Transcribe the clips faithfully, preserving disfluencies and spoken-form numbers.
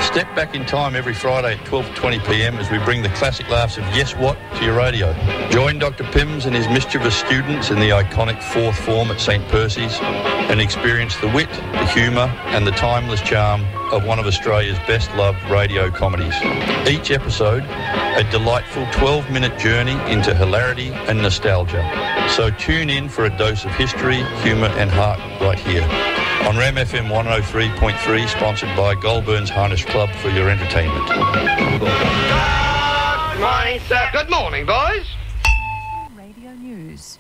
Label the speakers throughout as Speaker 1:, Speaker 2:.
Speaker 1: Step back in time every Friday at twelve twenty p m as we bring the classic laughs of Yes What to your radio. Join Doctor Pims and his mischievous students in the iconic fourth form at St Percy's and experience the wit, the humour and the timeless charm of one of Australia's best-loved radio comedies. Each episode, a delightful twelve-minute journey into hilarity and nostalgia. So tune in for a dose of history, humour and heart right here on Ram F M one oh three point three, sponsored by Goulburns Harness Club for your entertainment.
Speaker 2: Good morning, sir. Good morning, boys.
Speaker 3: Radio News.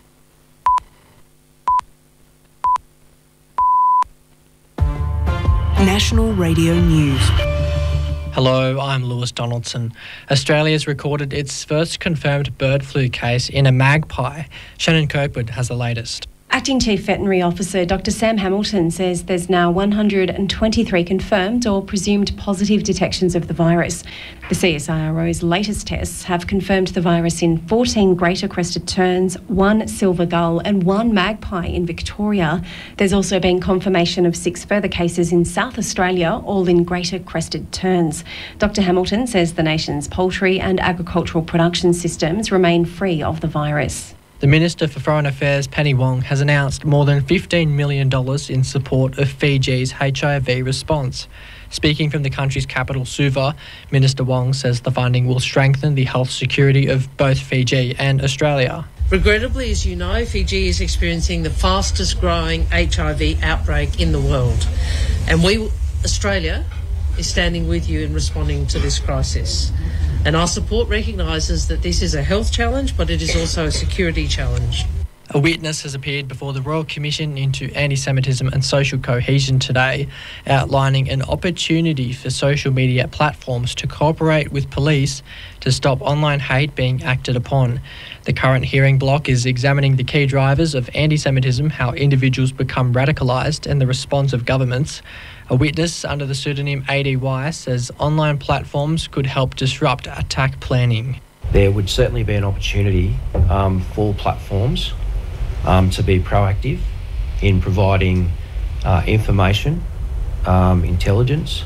Speaker 4: National Radio News.
Speaker 5: Hello, I'm Lewis Donaldson. Australia's recorded its first confirmed bird flu case in a magpie. Shannon Kirkwood has the latest.
Speaker 6: Acting Chief Veterinary Officer Doctor Sam Hamilton says there's now one hundred twenty-three confirmed or presumed positive detections of the virus. The C S I R O's latest tests have confirmed the virus in fourteen greater crested terns, one silver gull and one magpie in Victoria. There's also been confirmation of six further cases in South Australia, all in greater crested terns. Doctor Hamilton says the nation's poultry and agricultural production systems remain free of the virus.
Speaker 5: The Minister for Foreign Affairs, Penny Wong, has announced more than fifteen million dollars in support of Fiji's H I V response. Speaking from the country's capital, Suva, Minister Wong says the funding will strengthen the health security of both Fiji and Australia.
Speaker 7: Regrettably, as you know, Fiji is experiencing the fastest growing H I V outbreak in the world. And we, Australia, is standing with you in responding to this crisis. And our support recognises that this is a health challenge, but it is also a security challenge.
Speaker 5: A witness has appeared before the Royal Commission into Anti-Semitism and Social Cohesion today, outlining an opportunity for social media platforms to cooperate with police to stop online hate being acted upon. The current hearing block is examining the key drivers of anti-Semitism, how individuals become radicalised, and the response of governments. A witness under the pseudonym A D Y says online platforms could help disrupt attack planning.
Speaker 8: There would certainly be an opportunity um, for platforms um, to be proactive in providing uh, information, um, intelligence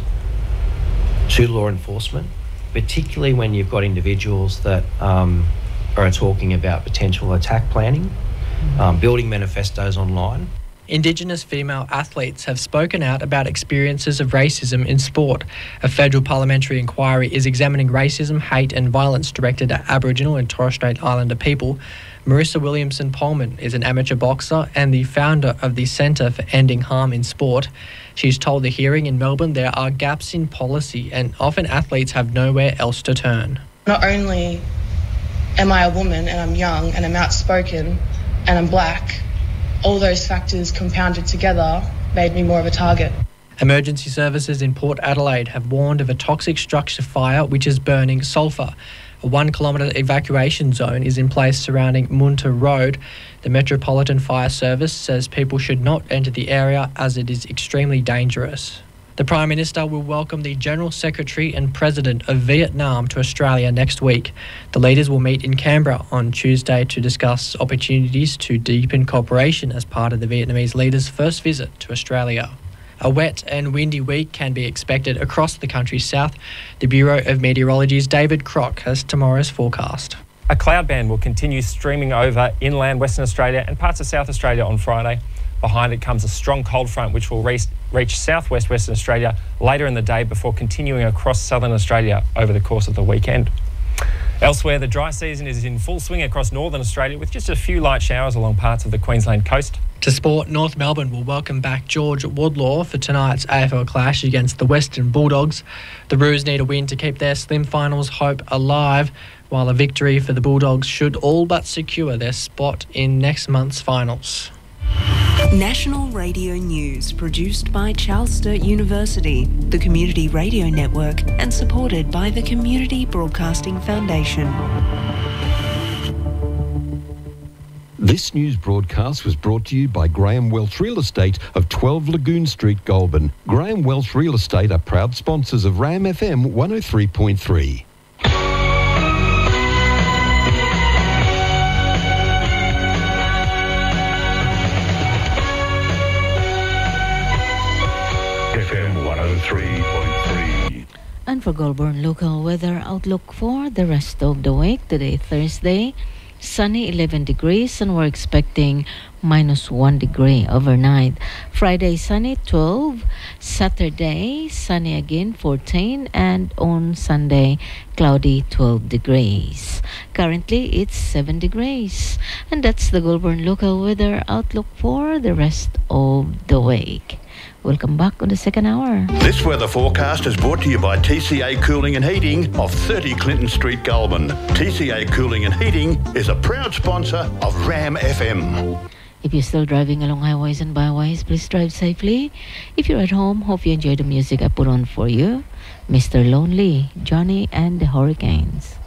Speaker 8: to law enforcement, particularly when you've got individuals that um, are talking about potential attack planning, um, building manifestos online.
Speaker 5: Indigenous female athletes have spoken out about experiences of racism in sport. A federal parliamentary inquiry is examining racism, hate and violence directed at Aboriginal and Torres Strait Islander people. Marissa Williamson-Polman is an amateur boxer and the founder of the Centre for Ending Harm in Sport. She's told the hearing in Melbourne there are gaps in policy and often athletes have nowhere else to turn.
Speaker 9: Not only am I a woman and I'm young and I'm outspoken and I'm black, all those factors compounded together made me more of a target.
Speaker 5: Emergency services in Port Adelaide have warned of a toxic structure fire which is burning sulphur. A one kilometre evacuation zone is in place surrounding Munter Road. The Metropolitan Fire Service says people should not enter the area as it is extremely dangerous. The Prime Minister will welcome the General Secretary and President of Vietnam to Australia next week. The leaders will meet in Canberra on Tuesday to discuss opportunities to deepen cooperation as part of the Vietnamese leaders' first visit to Australia. A wet and windy week can be expected across the country's south. The Bureau of Meteorology's David Crock has tomorrow's forecast.
Speaker 10: A cloud band will continue streaming over inland Western Australia and parts of South Australia on Friday. Behind it comes a strong cold front which will reach, reach southwest Western Australia later in the day before continuing across southern Australia over the course of the weekend. Elsewhere, the dry season is in full swing across northern Australia with just a few light showers along parts of the Queensland coast.
Speaker 5: To sport, North Melbourne will welcome back George Woodlaw for tonight's A F L clash against the Western Bulldogs. The Roos need a win to keep their slim finals hope alive, while a victory for the Bulldogs should all but secure their spot in next month's finals.
Speaker 4: National Radio News, produced by Charles Sturt University, the Community Radio Network, and supported by the Community Broadcasting Foundation.
Speaker 11: This news broadcast was brought to you by Graham Welch Real Estate of twelve Lagoon Street, Goulburn. Graham Welch Real Estate are proud sponsors of Ram F M one oh three point three.
Speaker 12: F M one oh three point three. And for Goulburn local weather outlook for the rest of the week, today Thursday, sunny eleven degrees and we're expecting minus one degree overnight. Friday sunny twelve, Saturday sunny again fourteen, and on Sunday cloudy twelve degrees. Currently it's seven degrees. And that's the Goulburn local weather outlook for the rest of the week. Welcome back on the second hour.
Speaker 13: This weather forecast is brought to you by T C A Cooling and Heating of thirty Clinton Street, Goulburn. T C A Cooling and Heating is a proud sponsor of Ram F M.
Speaker 12: If you're still driving along highways and byways, please drive safely. If you're at home, hope you enjoy the music I put on for you. Mister Lonely, Johnny and the Hurricanes.